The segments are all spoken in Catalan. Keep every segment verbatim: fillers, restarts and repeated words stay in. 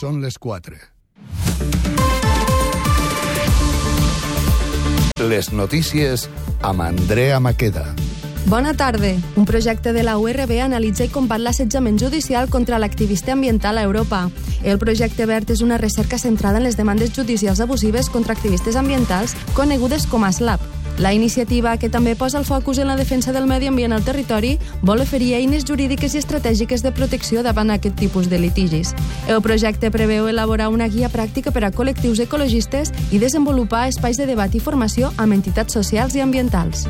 Són les quatre. Les notícies amb Andrea Maqueda. Bona tarda. Un projecte de la U R B analitza i combat l'assetjament judicial contra l'activista ambiental a Europa. El projecte Verd és una recerca centrada en les demandes judicials abusives contra activistes ambientals conegudes com a SLAP. La iniciativa, que també posa el focus en la defensa del medi ambient al territori, vol oferir eines jurídiques i estratègiques de protecció davant aquest tipus de litigis. El projecte preveu elaborar una guia pràctica per a col·lectius ecologistes i desenvolupar espais de debat i formació amb entitats socials i ambientals.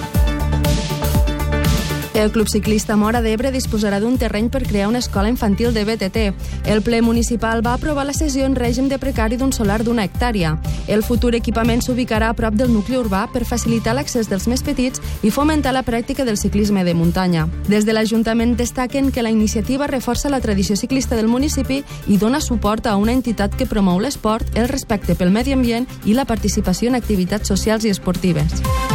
El Club Ciclista Móra d'Ebre disposarà d'un terreny per crear una escola infantil de B T T. El ple municipal va aprovar la cessió en règim de precari d'un solar d'una hectàrea. El futur equipament s'ubicarà a prop del nucli urbà per facilitar l'accés dels més petits i fomentar la pràctica del ciclisme de muntanya. Des de l'Ajuntament destaquen que la iniciativa reforça la tradició ciclista del municipi i dona suport a una entitat que promou l'esport, el respecte pel medi ambient i la participació en activitats socials i esportives.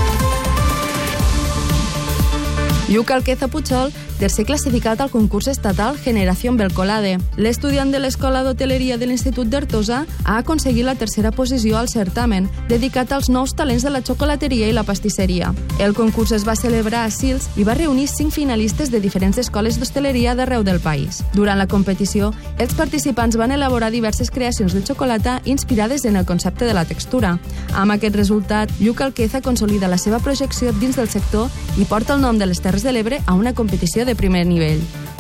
Lluc Alqueza Puchol, tercer classificat al concurs estatal Generación Belcolade. L'estudiant de l'Escola d'Hoteleria de l'Institut d'Artosa ha aconseguit la tercera posició al certamen, dedicat als nous talents de la xocolateria i la pastisseria. El concurs es va celebrar a Sils i va reunir cinc finalistes de diferents escoles d'hostaleria d'arreu del país. Durant la competició, els participants van elaborar diverses creacions de xocolata inspirades en el concepte de la textura. Amb aquest resultat, Lluc Alqueza consolida la seva projecció dins del sector i porta el nom de les Terres de l'Ebre a una competició de primer nivell.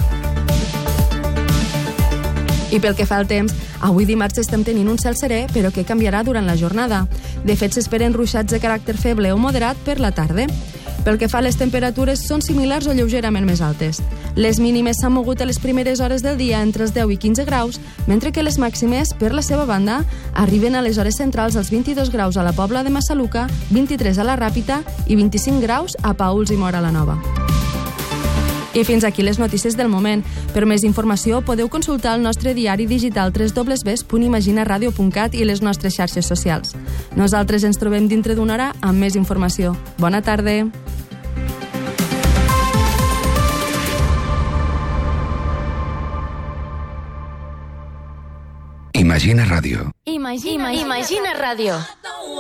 I pel que fa al temps, avui dimarts estem tenint un cel serè, però que canviarà durant la jornada. De fet, s'esperen ruixats de caràcter feble o moderat per la tarda. Pel que fa a les temperatures, són similars o lleugerament més altes. Les mínimes s'han mogut a les primeres hores del dia entre els deu i quinze graus, mentre que les màximes, per la seva banda, arriben a les hores centrals als vint-i-dos graus a la Pobla de Massaluca, vint-i-tres a la Ràpita i vint-i-cinc graus a Paüls i Móra la Nova. I fins aquí les notícies del moment. Per més informació podeu consultar el nostre diari digital w w w punt imaginaradio punt cat i les nostres xarxes socials. Nosaltres ens trobem dintre d'una hora amb més informació. Bona tarda! Imagina Ràdio. Imagina, Imagina Ràdio.